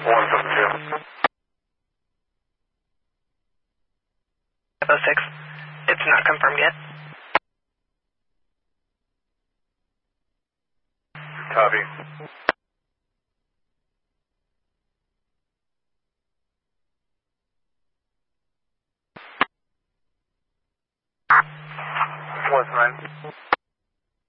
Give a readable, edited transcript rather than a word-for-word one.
172. 506. It's not confirmed yet. Copy. What's 9?